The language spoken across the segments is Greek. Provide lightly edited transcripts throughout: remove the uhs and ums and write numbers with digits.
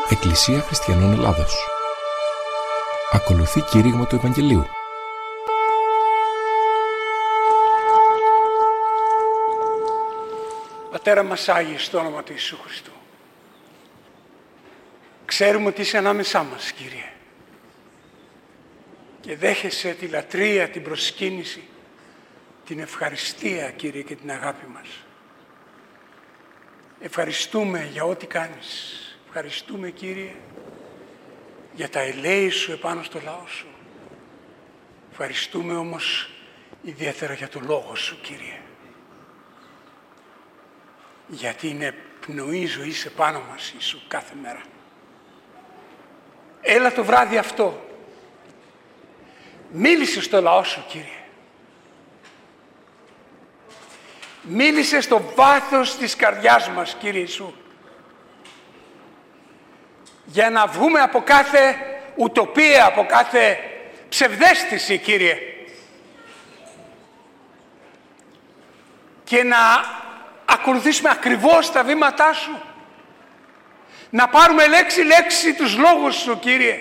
Εκκλησία Χριστιανών Ελλάδος. Ακολουθεί κήρυγμα του Ευαγγελίου. Πατέρα μας Άγιε, στο όνομα του Ιησού Χριστού, ξέρουμε ότι είσαι ανάμεσά μας, Κύριε, και δέχεσαι τη λατρεία, την προσκύνηση, την ευχαριστία, Κύριε, και την αγάπη μας. Ευχαριστούμε για ό,τι κάνεις. Ευχαριστούμε, Κύριε, για τα ελέη σου επάνω στο λαό σου. Ευχαριστούμε όμως ιδιαίτερα για το λόγο σου, Κύριε, γιατί είναι πνοή ζωής επάνω μας, Ιησού, κάθε μέρα. Έλα το βράδυ αυτό, μίλησε στο λαό σου, Κύριε. Μίλησε στο βάθος της καρδιάς μας, Κύριε Ιησού, για να βγούμε από κάθε ουτοπία, από κάθε ψευδαίσθηση, Κύριε, και να ακολουθήσουμε ακριβώς τα βήματά σου, να πάρουμε λέξη-λέξη τους λόγους σου, Κύριε,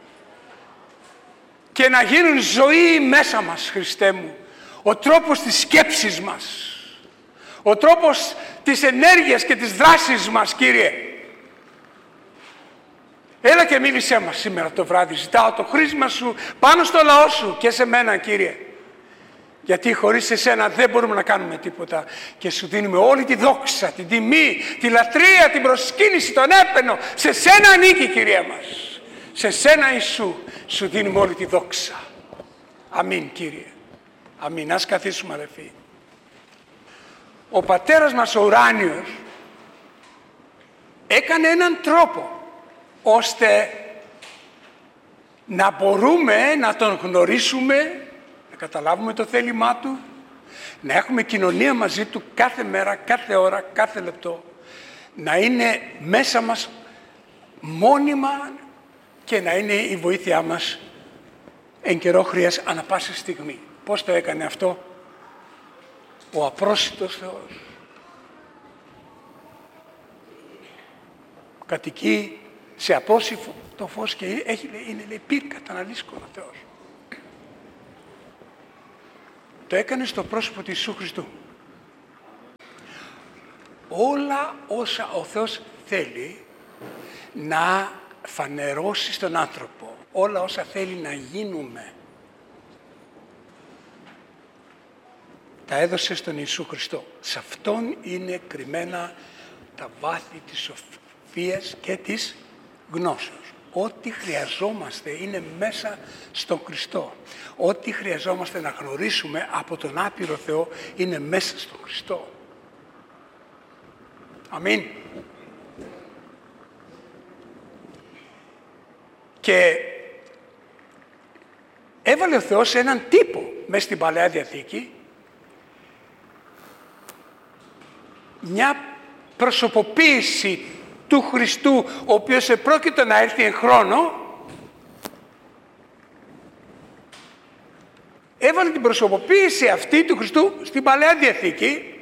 και να γίνουν ζωή μέσα μας, Χριστέ μου, ο τρόπος της σκέψης μας, ο τρόπος της ενέργειας και της δράσης μας, Κύριε. Έλα και μίλησέ μας σήμερα το βράδυ. Ζητάω το χρήσμα σου πάνω στο λαό σου και σε μένα, Κύριε. Γιατί χωρίς εσένα δεν μπορούμε να κάνουμε τίποτα. Και σου δίνουμε όλη τη δόξα, την τιμή, τη λατρεία, την προσκύνηση, τον έπαινο. Σε σένα ανήκει, Κυρία μας. Σε σένα, Ιησού, σου δίνουμε όλη τη δόξα. Αμήν, Κύριε. Αμήν. Ας καθίσουμε, αδελφοί. Ο πατέρας μας ο ουράνιος έκανε έναν τρόπο ώστε να μπορούμε να τον γνωρίσουμε, να καταλάβουμε το θέλημά του, να έχουμε κοινωνία μαζί του κάθε μέρα, κάθε ώρα, κάθε λεπτό, να είναι μέσα μας μόνιμα και να είναι η βοήθειά μας εν καιρό χρειάς ανά πάσα στιγμή. Πώς το έκανε αυτό? Ο απρόσιτος Θεός κατοικεί σε απόσυφο το φως και είναι, λέει, πυρ καταναλύσκον ο Θεός. Το έκανε στο πρόσωπο του Ιησού Χριστού. Όλα όσα ο Θεός θέλει να φανερώσει στον άνθρωπο, όλα όσα θέλει να γίνουμε, τα έδωσε στον Ιησού Χριστό. Σε Αυτόν είναι κρυμμένα τα βάθη της σοφίας και της γνώσεως. Ό,τι χρειαζόμαστε είναι μέσα στον Χριστό. Ό,τι χρειαζόμαστε να γνωρίσουμε από τον άπειρο Θεό είναι μέσα στον Χριστό. Αμήν. Και έβαλε ο Θεός έναν τύπο μέσα στην Παλαιά Διαθήκη, μια προσωποποίηση του Χριστού, ο οποίος επρόκειτο να έρθει εν χρόνο. Έβαλε την προσωποποίηση αυτή του Χριστού στην Παλαιά Διαθήκη.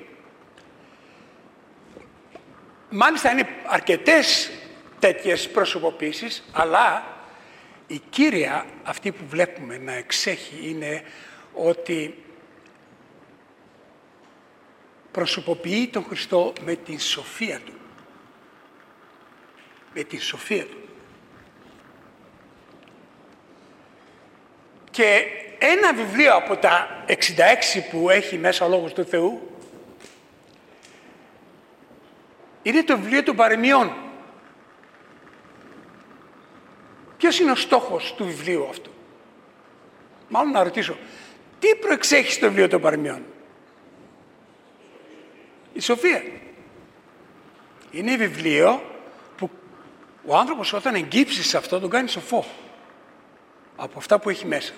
Μάλιστα είναι αρκετές τέτοιες προσωποποίησεις, αλλά η κύρια αυτή που βλέπουμε να εξέχει είναι ότι προσωποποιεί τον Χριστό με την σοφία Του. Με την σοφία Του. Και ένα βιβλίο από τα 66 που έχει μέσα ο Λόγος του Θεού είναι το βιβλίο των παροιμιών. Ποιος είναι ο στόχος του βιβλίου αυτού? Μάλλον να ρωτήσω, τι προεξέχει στο βιβλίο των παροιμιών? Η σοφία. Είναι βιβλίο που ο άνθρωπος όταν εγκύψει σε αυτό τον κάνει σοφό από αυτά που έχει μέσα.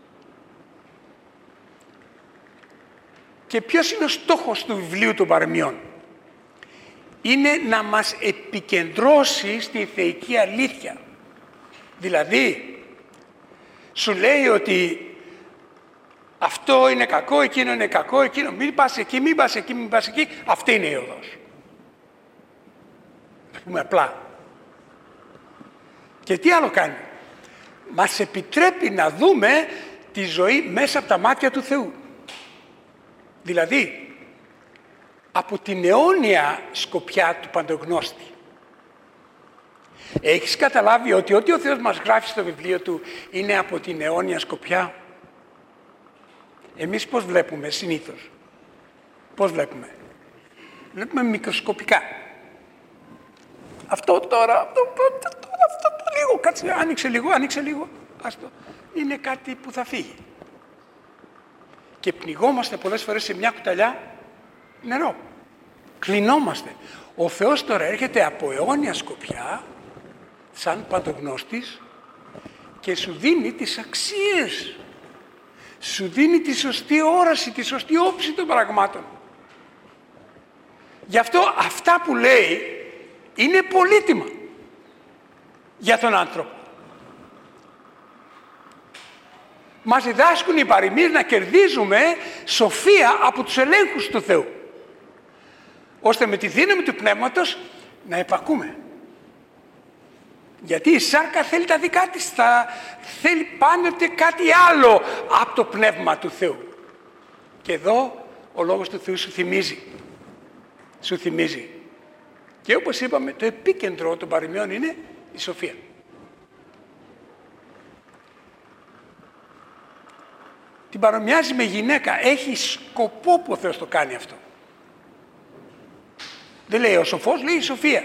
Και ποιος είναι ο στόχος του βιβλίου των παροιμιών? Είναι να μας επικεντρώσει στη θεϊκή αλήθεια. Δηλαδή, σου λέει ότι αυτό είναι κακό, εκείνο είναι κακό, εκείνο μην πας εκεί, μην πας εκεί, μην πας εκεί. Αυτή είναι η οδός. Να πούμε απλά. Και τι άλλο κάνει? Μας επιτρέπει να δούμε τη ζωή μέσα από τα μάτια του Θεού. Δηλαδή, από την αιώνια σκοπιά του Παντογνώστη. Έχεις καταλάβει ότι ό,τι ο Θεός μας γράφει στο βιβλίο Του είναι από την αιώνια σκοπιά? Εμείς πώς βλέπουμε συνήθως? Πώς βλέπουμε? Βλέπουμε μικροσκοπικά. Αυτό τώρα, αυτό λίγο, κάτσε, άνοιξε λίγο, άστο. Είναι κάτι που θα φύγει. Και πνιγόμαστε πολλές φορές σε μια κουταλιά νερό. Κλεινόμαστε. Ο Θεός τώρα έρχεται από αιώνια σκοπιά, σαν παντογνώστης, και σου δίνει τις αξίες. Σου δίνει τη σωστή όραση, τη σωστή όψη των πραγμάτων. Γι' αυτό αυτά που λέει είναι πολύτιμα για τον άνθρωπο. Μας διδάσκουν οι παροιμίες να κερδίζουμε σοφία από τους ελέγχους του Θεού, ώστε με τη δύναμη του Πνεύματος να επακούμε. Γιατί η σάρκα θέλει τα δικά της, θέλει πάντοτε κάτι άλλο από το Πνεύμα του Θεού. Και εδώ ο Λόγος του Θεού σου θυμίζει. Και όπως είπαμε, το επίκεντρο των παροιμιών είναι η σοφία. Την παρομοιάζει με γυναίκα. Έχει σκοπό που ο Θεός το κάνει αυτό. Δεν λέει ο σοφός, λέει η σοφία.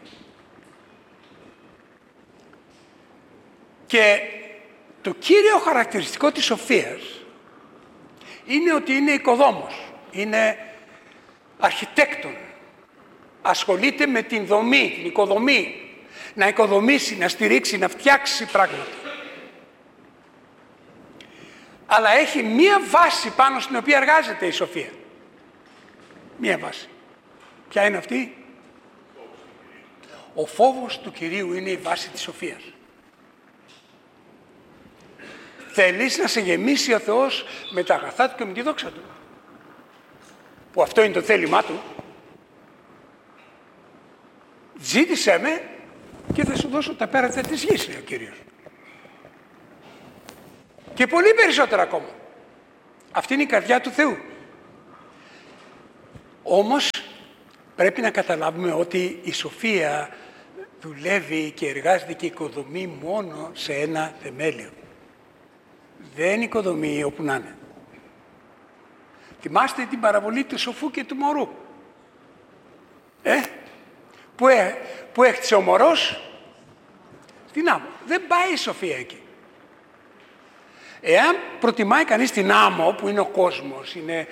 Και το κύριο χαρακτηριστικό της σοφίας είναι ότι είναι οικοδόμος, είναι αρχιτέκτον. Ασχολείται με την δομή, την οικοδομή. Να οικοδομήσει, να στηρίξει, να φτιάξει πράγματα. Αλλά έχει μία βάση πάνω στην οποία εργάζεται η σοφία. Μία βάση. Ποια είναι αυτή? Ο φόβος του Κυρίου είναι η βάση της σοφίας. Θέλεις να σε γεμίσει ο Θεός με τα αγαθά Του και με τη δόξα Του, που αυτό είναι το θέλημά Του. Ζήτησέ με και θα σου δώσω τα πέρατα της γης, λέει ο Κύριος. Και πολύ περισσότερα ακόμα. Αυτή είναι η καρδιά του Θεού. Όμως πρέπει να καταλάβουμε ότι η σοφία δουλεύει και εργάζεται και οικοδομεί μόνο σε ένα θεμέλιο. Δεν οικοδομεί όπου να είναι. Θυμάστε την παραβολή του σοφού και του μωρού. Που έχτισε ο μωρός στην άμμο. Δεν πάει η σοφία εκεί. Εάν προτιμάει κανείς την άμμο, που είναι ο κόσμος, είναι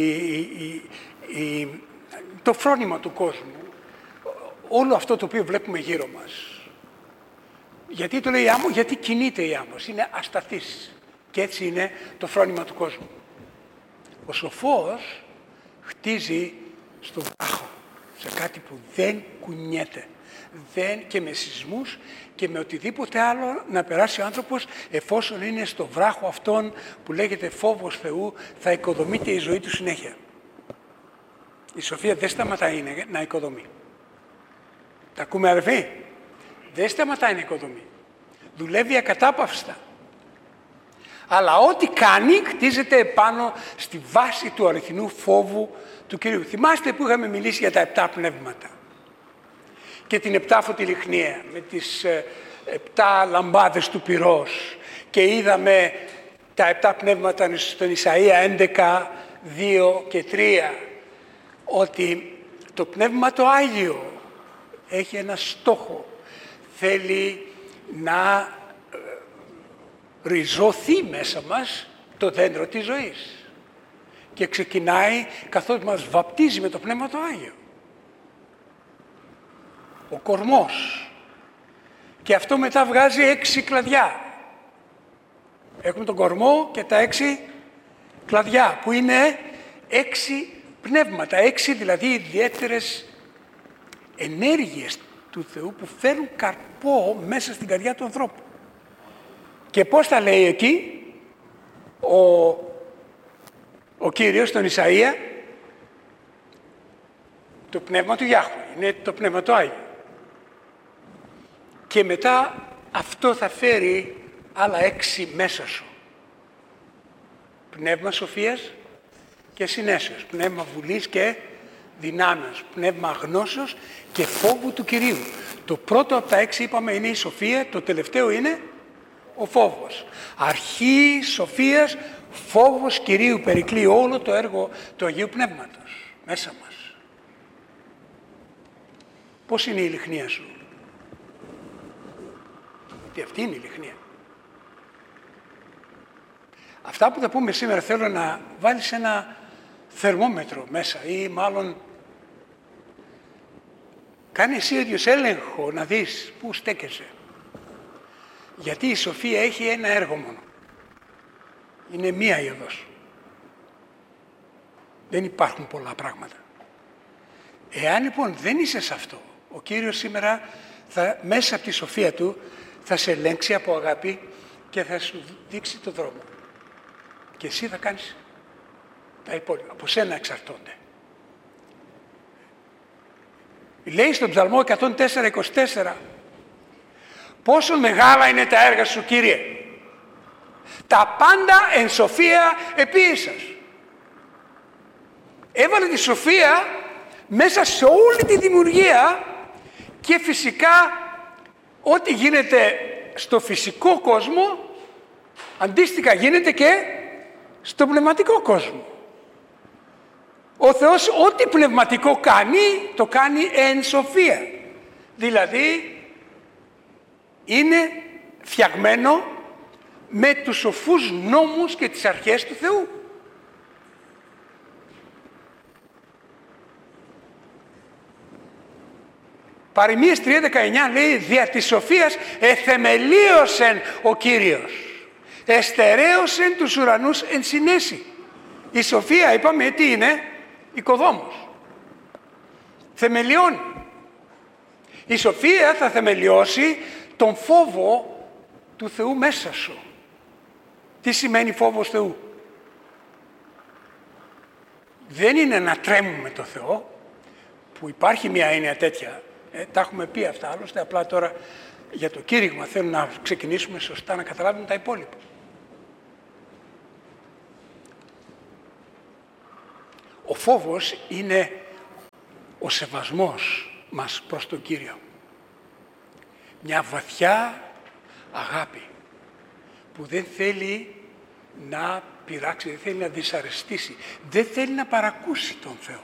το φρόνημα του κόσμου, όλο αυτό το οποίο βλέπουμε γύρω μας. Γιατί το λέει η άμμο? Γιατί κινείται η άμμος, είναι ασταθής. Και έτσι είναι το φρόνημα του κόσμου. Ο σοφός χτίζει στο βράχο, σε κάτι που δεν κουνιέται. Και με σεισμούς και με οτιδήποτε άλλο να περάσει ο άνθρωπος, εφόσον είναι στο βράχο αυτόν που λέγεται φόβος Θεού, θα οικοδομείται η ζωή του συνέχεια. Η σοφία δεν σταματάει να οικοδομεί. Τα ακούμε, αδερφοί? Δεν σταματάει να οικοδομεί. Δουλεύει ακατάπαυστα. Αλλά ό,τι κάνει χτίζεται επάνω στη βάση του αληθινού φόβου του Κυρίου. Θυμάστε που είχαμε μιλήσει για τα 7 πνεύματα και την 7φωτη λιχνία με τις 7 λαμπάδες του πυρός, και είδαμε τα 7 πνεύματα στον Ισαΐα 11, 2 και 3, ότι το Πνεύμα το Άγιο έχει ένα στόχο. Θέλει να ριζωθεί μέσα μας το δέντρο της ζωής. Και ξεκινάει καθώς μας βαπτίζει με το Πνεύμα το Άγιο. Ο κορμός. Και αυτό μετά βγάζει 6 κλαδιά. Έχουμε τον κορμό και τα 6 κλαδιά, που είναι 6 πνεύματα, 6 δηλαδή ιδιαίτερες ενέργειες του Θεού που φέρουν καρπό μέσα στην καρδιά του ανθρώπου. Και πώς τα λέει εκεί ο Κύριος στον Ισαΐα? Το πνεύμα του Γιάχου, είναι το πνεύμα του Άγιο. Και μετά αυτό θα φέρει άλλα 6 μέσα σου. Πνεύμα σοφίας και συνέσεως, πνεύμα βουλής και δυνάμεως, πνεύμα γνώσεως και φόβου του Κυρίου. Το πρώτο από τα 6 είπαμε είναι η σοφία, το τελευταίο είναι ο φόβος. Αρχή σοφίας, φόβος Κυρίου, περικλεί όλο το έργο του Αγίου Πνεύματος μέσα μας. Πώς είναι η ειλιχνία σου? Και αυτή είναι η ειλιχνία. Αυτά που θα πούμε σήμερα θέλω να βάλεις ένα θερμόμετρο μέσα ή μάλλον κάνε εσύ ο ίδιος έλεγχο να δεις πού στέκεσαι. Γιατί η σοφία έχει ένα έργο μόνο. Είναι μία η οδός. Δεν υπάρχουν πολλά πράγματα. Εάν λοιπόν δεν είσαι σε αυτό, ο Κύριος σήμερα μέσα από τη σοφία Του θα σε ελέγξει από αγάπη και θα σου δείξει το δρόμο. Και εσύ θα κάνεις τα υπόλοιπα. Από σένα εξαρτώνται. Λέει στον Ψαλμό 104-24 πόσο μεγάλα είναι τα έργα σου, Κύριε. Τα πάντα εν σοφία επίησας. Έβαλε τη σοφία μέσα σε όλη τη δημιουργία και φυσικά ό,τι γίνεται στο φυσικό κόσμο αντίστοιχα γίνεται και στο πνευματικό κόσμο. Ο Θεός ό,τι πνευματικό κάνει, το κάνει εν σοφία. Δηλαδή είναι φτιαγμένο με τους σοφούς νόμους και τις αρχές του Θεού. Παροιμίες 3:19 λέει «Δια της σοφίας εθεμελίωσεν ο Κύριος, εστερέωσεν τους ουρανούς εν συνέση». Η σοφία είπαμε τι είναι? Οικοδόμος. Θεμελιώνει. Η σοφία θα θεμελιώσει τον φόβο του Θεού μέσα σου. Τι σημαίνει φόβος Θεού? Δεν είναι να τρέμουμε το Θεό, που υπάρχει μια έννοια τέτοια. Τα έχουμε πει αυτά, άλλωστε απλά τώρα για το κήρυγμα θέλω να ξεκινήσουμε σωστά, να καταλάβουμε τα υπόλοιπα. Ο φόβος είναι ο σεβασμός μας προς τον Κύριο. Μια βαθιά αγάπη που δεν θέλει να πειράξει, δεν θέλει να δυσαρεστήσει, δεν θέλει να παρακούσει τον Θεό.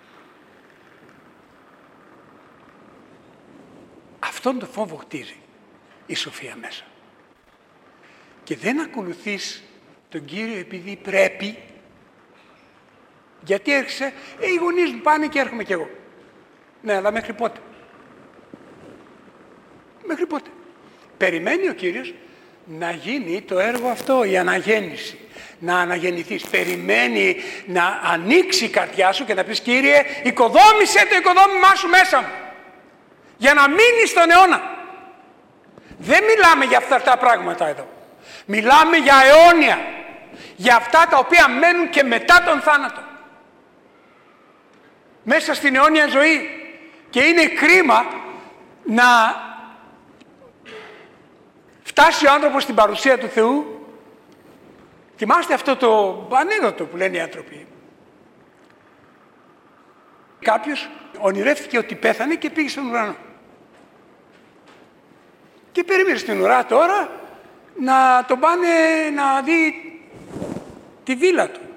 Αυτόν τον φόβο χτίζει η σοφία μέσα. Και δεν ακολουθείς τον Κύριο επειδή πρέπει, γιατί έρχεσαι, οι γονείς μου πάνε και έρχομαι κι εγώ. Ναι, αλλά μέχρι πότε? Μέχρι πότε? Περιμένει ο Κύριος να γίνει το έργο αυτό, η αναγέννηση. Να αναγεννηθείς. Περιμένει να ανοίξει η καρδιά σου και να πεις Κύριε, οικοδόμησε το οικοδόμημά σου μέσα μου. Για να μείνει στον αιώνα. Δεν μιλάμε για αυτά τα πράγματα εδώ. Μιλάμε για αιώνια. Για αυτά τα οποία μένουν και μετά τον θάνατο. Μέσα στην αιώνια ζωή. Και είναι κρίμα να φτάσει ο άνθρωπος στην παρουσία του Θεού. Θυμάστε αυτό το ανέκδοτο που λένε οι άνθρωποι. Κάποιος ονειρεύτηκε ότι πέθανε και πήγε στον ουρανό. Και περίμενε στην ουρά τώρα να τον πάνε να δει τη βίλα του.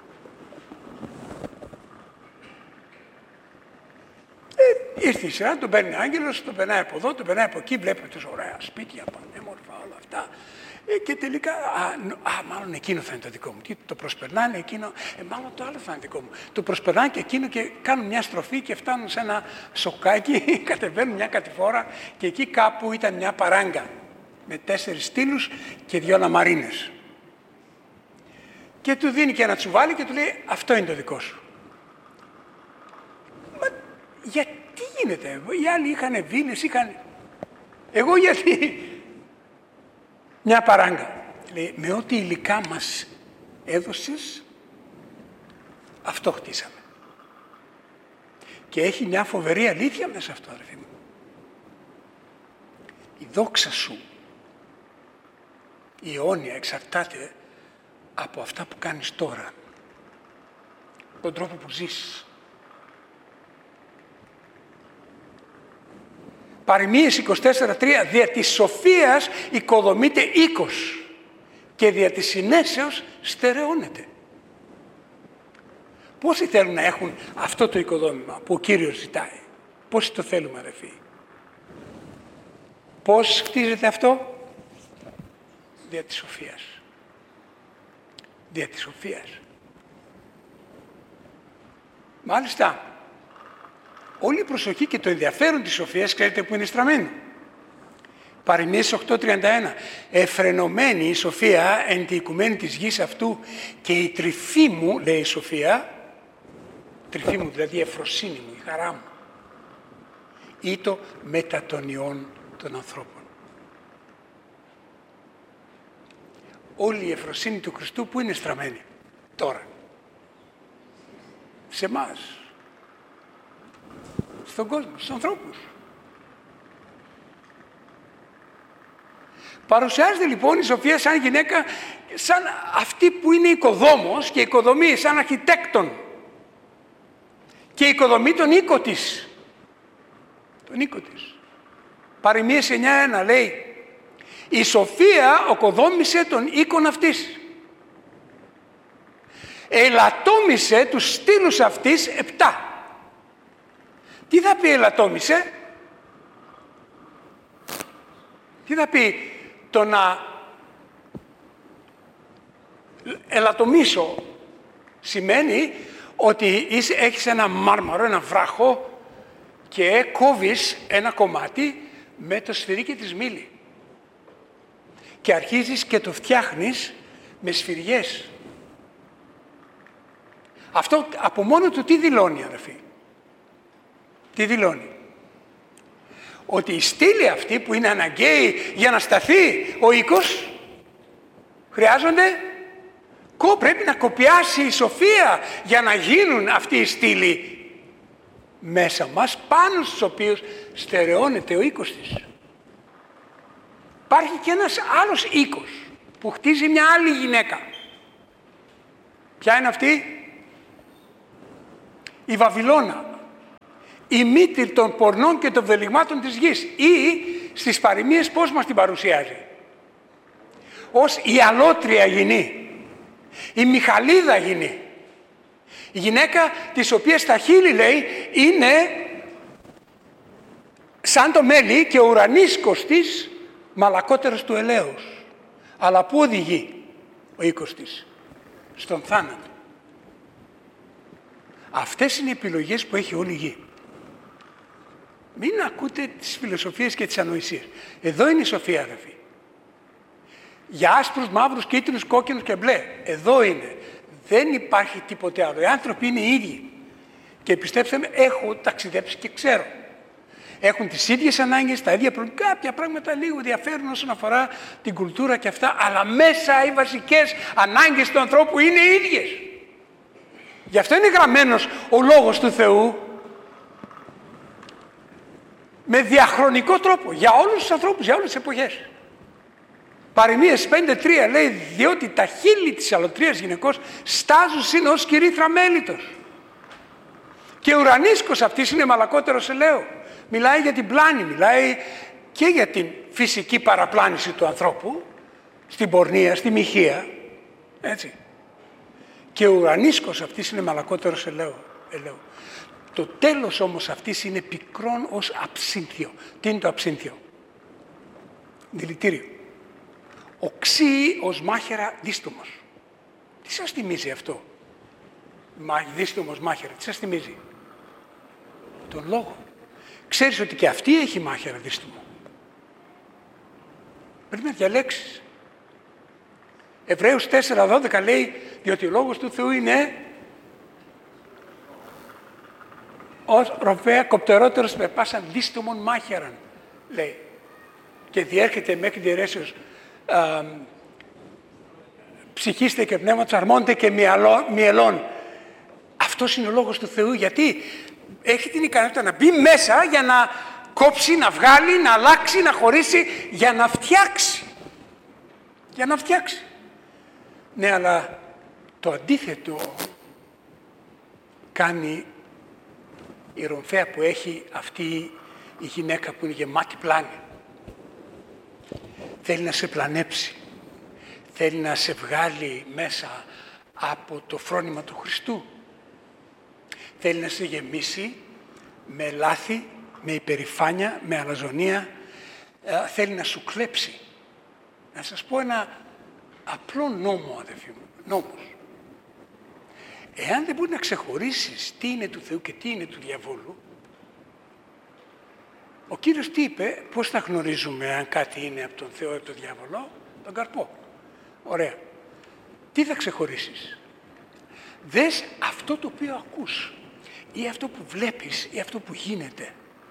Ήρθε η σειρά, τον παίρνει άγγελος, τον περνάει από εδώ, τον περνάει από εκεί, βλέπει τους ωραία σπίτια, πανέμορφα, όλα αυτά. Και τελικά, μάλλον εκείνο θα είναι το δικό μου. Τι, το προσπερνάνε εκείνο, μάλλον το άλλο θα είναι δικό μου. Το προσπερνάνε και εκείνο και κάνουν μια στροφή και φτάνουν σε ένα σοκάκι, κατεβαίνουν μια κατηφόρα και εκεί κάπου ήταν μια παράγκα με 4 στήλους και 2 λαμαρίνες. Και του δίνει και ένα τσουβάλι και του λέει αυτό είναι το δικό σου. Μα γιατί γίνεται, οι άλλοι είχαν βίλες, εγώ γιατί... Μια παράγκα. Λέει, με ό,τι υλικά μας έδωσες, αυτό χτίσαμε. Και έχει μια φοβερή αλήθεια μέσα αυτό, αδερφοί μου. Η δόξα σου η αιώνια εξαρτάται από αυτά που κάνεις τώρα. Τον τρόπο που ζεις. Παροιμίες 24:3, δια της σοφίας οικοδομείται οίκος και δια της συνέσεως στερεώνεται. Πόσοι θέλουν να έχουν αυτό το οικοδόμημα που ο Κύριος ζητάει? Πόσοι το θέλουμε, αδερφοί? Πώς χτίζεται αυτό? Δια της σοφίας. Δια της σοφίας. Μάλιστα, όλη η προσοχή και το ενδιαφέρον της σοφίας, ξέρετε που είναι στραμμένο? Παροιμίες 8:31. Εφρενωμένη η σοφία εν τη οικουμένη της γης αυτού και η τρυφή μου, λέει η σοφία, τρυφή μου δηλαδή η ευφροσύνη μου, η χαρά μου, ήτο μετά των ιών των ανθρώπων. Όλη η ευφροσύνη του Χριστού που είναι στραμμένη τώρα? Σε εμάς, στον κόσμο, στους ανθρώπους. Παρουσιάζεται λοιπόν η σοφία σαν γυναίκα, σαν αυτή που είναι οικοδόμος και οικοδομεί, σαν αρχιτέκτον και οικοδομεί τον οίκο της. Τον οίκο της. Παροιμίες 9:1 λέει, η σοφία οκοδόμησε τον οίκον αυτής. Ελαττόμησε τους στήλους αυτής 7. Τι θα πει ελαττόμησε? Τι θα πει το να ελαττομήσω? Σημαίνει ότι έχεις ένα μάρμαρο, ένα βράχο και κόβεις ένα κομμάτι με το σφυρίκι της μήλι και αρχίζεις και το φτιάχνεις με σφυριές. Αυτό από μόνο του τι δηλώνει, αδερφοί? Τι δηλώνει? Ότι η στήλη αυτή που είναι αναγκαίη για να σταθεί ο οίκος, χρειάζονται, πρέπει να κοπιάσει η σοφία για να γίνουν αυτοί οι στήλοι μέσα μας, πάνω στους οποίους στερεώνεται ο οίκος της. Υπάρχει και ένας άλλος οίκος που χτίζει μια άλλη γυναίκα. Ποια είναι αυτή? Η Βαβυλώνα. Η μύτη των πορνών και των βδελιγμάτων της γης. Ή στις παροιμίες πώς μας την παρουσιάζει? Ως η αλότρια γυνή. Η Μιχαλίδα γυνή. Η γυναίκα της οποίας τα χείλη, λέει, είναι σαν το μέλι και ο ουρανίσκος της μαλακότερος του ελαίους. Αλλά πού οδηγεί ο οίκος της? Στον θάνατο. Αυτές είναι οι επιλογές που έχει όλη η γη. Μην ακούτε τις φιλοσοφίες και τις ανοησίες. Εδώ είναι η σοφία, αδερφοί. Για άσπρους, μαύρους, κίτρινους, κόκκινους και μπλε. Εδώ είναι. Δεν υπάρχει τίποτε άλλο. Οι άνθρωποι είναι οι ίδιοι. Και πιστέψτε με, έχω ταξιδέψει και ξέρω. Έχουν τις ίδιες ανάγκες, τα ίδια προβλήματα. Κάποια πράγματα λίγο διαφέρουν όσον αφορά την κουλτούρα και αυτά, αλλά μέσα οι βασικές ανάγκες του ανθρώπου είναι οι ίδιες. Γι' αυτό είναι γραμμένος ο Λόγος του Θεού με διαχρονικό τρόπο για όλους τους ανθρώπους, για όλες τις εποχές. Παροιμίες 5:3 λέει, διότι τα χείλη της αλωτρίας γυναικός στάζουν ως κυρίθρα μέλιτος. Και ο ουρανίσκος αυτής είναι μαλακότερος ελαίου. Μιλάει για την πλάνη, μιλάει και για την φυσική παραπλάνηση του ανθρώπου, στην πορνεία, στη μοιχεία, έτσι. Και ο ουρανίσκος αυτής είναι μαλακότερος ελαίου. Το τέλος όμως αυτής είναι πικρόν ως αψύνθιο. Τι είναι το αψύνθιο? Δηλητήριο. Οξύει ως μάχαιρα δίστομος. Τι σας θυμίζει αυτό? Δίστομος μάχαιρα, τι σας θυμίζει? Τον λόγο. Ξέρεις ότι και αυτή έχει μάχαιρα δίστομο. Πρέπει να διαλέξεις. Εβραίους 4:12 λέει, διότι ο λόγος του Θεού είναι ως ροφέα κοπτερότερος με πάσαν δίστομον μάχαιραν, λέει. Και διέρχεται μέχρι διαιρέσεως ψυχήστε και πνεύματος, αρμόνται και μυελών. Αυτός είναι ο λόγος του Θεού, γιατί έχει την ικανότητα να μπει μέσα για να κόψει, να βγάλει, να αλλάξει, να χωρίσει, για να φτιάξει. για να φτιάξει. Ναι, αλλά το αντίθετο κάνει η ρομφαία που έχει αυτή η γυναίκα που είναι γεμάτη πλάνη. Θέλει να σε πλανέψει. Θέλει να σε βγάλει μέσα από το φρόνημα του Χριστού. Θέλει να σε γεμίσει με λάθη, με υπερηφάνεια, με αλαζονία. Θέλει να σου κλέψει. Να σας πω ένα απλό νόμο, αδελφοί μου. Νόμος. Εάν δεν μπορεί να ξεχωρίσεις τι είναι του Θεού και τι είναι του διαβόλου, ο Κύριος τι είπε, πώς θα γνωρίζουμε αν κάτι είναι από τον Θεό ή από τον διάβολο? Τον καρπό. Ωραία. Τι θα ξεχωρίσεις? Δες αυτό το οποίο ακούς ή αυτό που βλέπεις ή αυτό που γίνεται.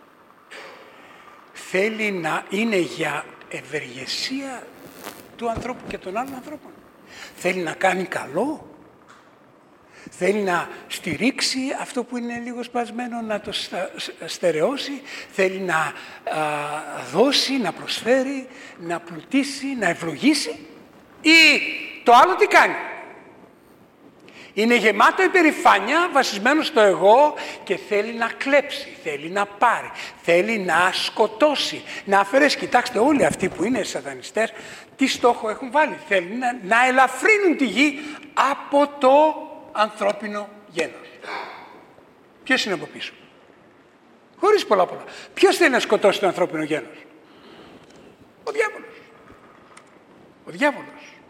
Θέλει να είναι για ευεργεσία του ανθρώπου και των άλλων ανθρώπων. Θέλει να κάνει καλό. Θέλει να στηρίξει αυτό που είναι λίγο σπασμένο, να το στερεώσει. Θέλει να δώσει, να προσφέρει, να πλουτίσει, να ευλογήσει. Ή το άλλο τι κάνει? Είναι γεμάτο υπερηφάνεια, βασισμένο στο εγώ και θέλει να κλέψει, θέλει να πάρει, θέλει να σκοτώσει, να αφαιρέσει. Κοιτάξτε, όλοι αυτοί που είναι σατανιστές, τι στόχο έχουν βάλει? Θέλουν να ελαφρύνουν τη γη από το ανθρώπινο γένος. Ποιος είναι από πίσω? Χωρίς πολλά. Ποιος θέλει να σκοτώσει το ανθρώπινο γένος? Ο διάβολος. Ο διάβολος.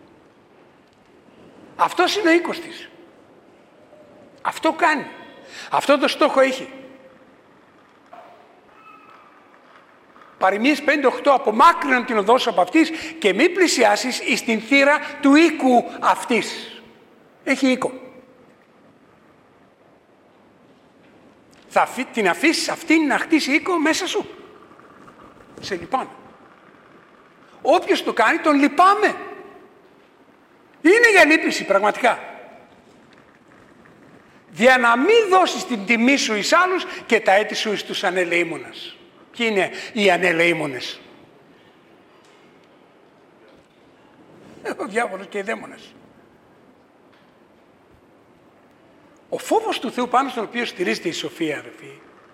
Αυτός είναι ο οίκος της. Αυτό κάνει. Αυτό το στόχο έχει. Παροιμίες 5-8, απομάκρυνον την οδό σου από αυτής και μη πλησιάσεις εις την θύρα του οίκου αυτής. Έχει οίκο. Θα την αφήσεις αυτήν να χτίσει οίκο μέσα σου? Σε λυπάμαι. Όποιος το κάνει τον λυπάμαι. Είναι για λύπηση πραγματικά. Για να μην δώσεις την τιμή σου εις άλλους και τα έτη σου εις τους ανελεήμονας. Ποιοι είναι οι ανελεήμονες? Ο διάβολος και οι δαίμονες. Ο φόβος του Θεού πάνω στον οποίο στηρίζεται η σοφία, αδελφοί,